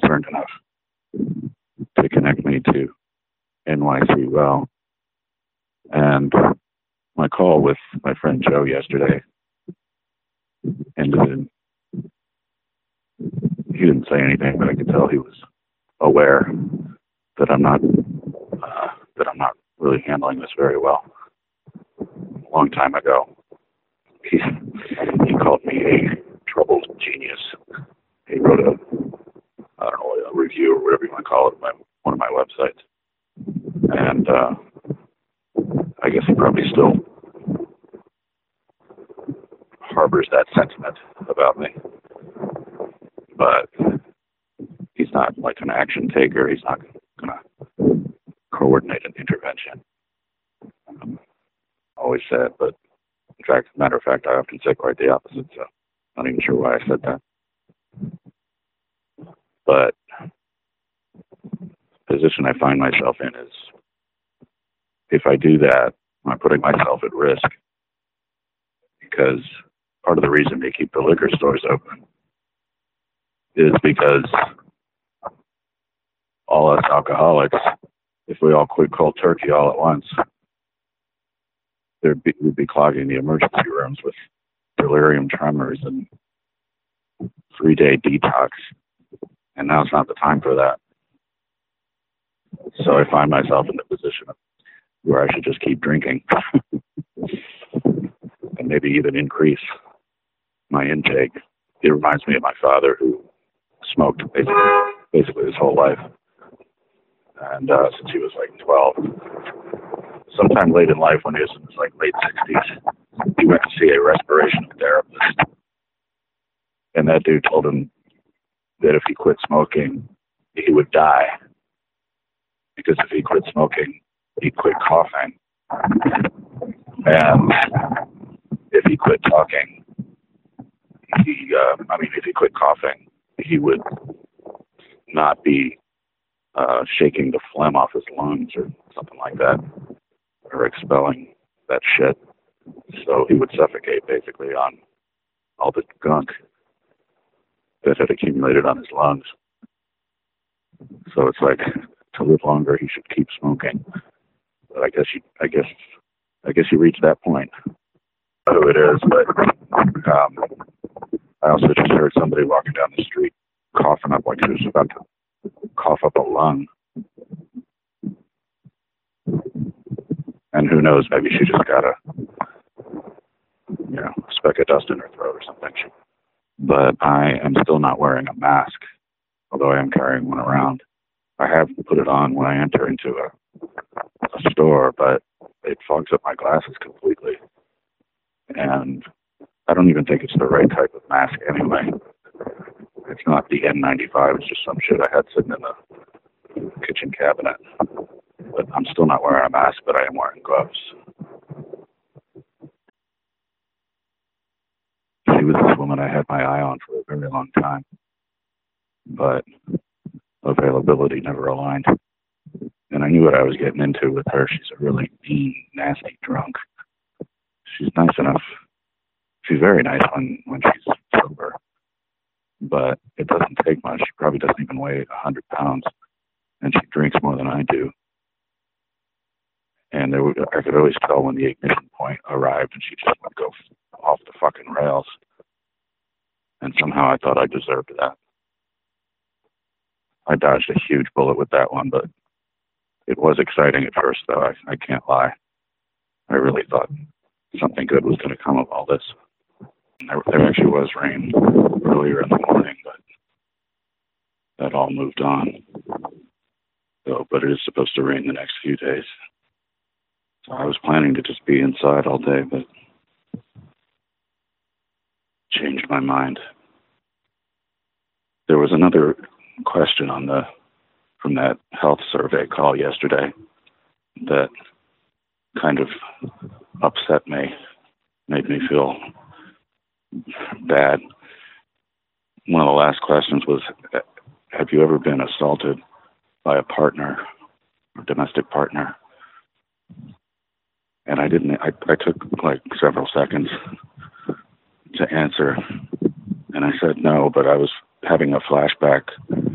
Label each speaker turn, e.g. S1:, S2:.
S1: concerned enough to connect me to NY3 Well. And my call with my friend Joe yesterday ended in, he didn't say anything, but I could tell he was aware that I'm not really handling this very well. A long time ago, he called me a troubled genius. He wrote a review or whatever you want to call it on one of my websites. And I guess he probably still harbors that sentiment about me. But he's not like an action taker. He's not going to coordinate an intervention. Always said, but in fact, matter of fact, I often say quite the opposite, so I'm not even sure why I said that. But the position I find myself in is, if I do that, I'm putting myself at risk, because part of the reason they keep the liquor stores open is because all us alcoholics, if we all quit cold turkey all at once, we'd be clogging the emergency rooms with delirium tremors and 3-day detox. And now's not the time for that. So I find myself in the position where I should just keep drinking and maybe even increase my intake. It reminds me of my father, who smoked basically his whole life. And since he was like 12, sometime late in life, when he was in his like late 60s, he went to see a respiration therapist. And that dude told him that if he quit smoking, he would die. Because if he quit smoking, he'd quit coughing. And if he quit talking, if he quit coughing, he would not be shaking the phlegm off his lungs or something like that, or expelling that shit. So he would suffocate basically on all the gunk that had accumulated on his lungs. So it's like, to live longer, he should keep smoking. But I guess you reach that point. I don't know who it is, but I also just heard somebody walking down the street coughing up like she was about to cough up a lung. And who knows, maybe she just got a speck of dust in her throat or something. But I am still not wearing a mask, although I am carrying one around. I have put it on when I enter into a store, but it fogs up my glasses completely. And I don't even think it's the right type of mask anyway. It's not the N95, it's just some shit I had sitting in the kitchen cabinet. But I'm still not wearing a mask, but I am wearing gloves. She was this woman I had my eye on for a very long time, but availability never aligned. And I knew what I was getting into with her. She's a really mean, nasty drunk. She's nice enough. She's very nice when she's sober. But it doesn't take much. She probably doesn't even weigh 100 pounds. And she drinks more than I do. And I could always tell when the ignition point arrived and she just would go off the fucking rails. And somehow I thought I deserved that. I dodged a huge bullet with that one, but it was exciting at first, though. I can't lie. I really thought something good was going to come of all this. There actually was rain earlier in the morning, but that all moved on. So, but it is supposed to rain the next few days. So I was planning to just be inside all day, but changed my mind. There was another question from that health survey call yesterday that kind of upset me, made me feel bad. One of the last questions was, have you ever been assaulted by a partner or domestic partner? And I took like several seconds to answer. And I said no, but I was having a flashback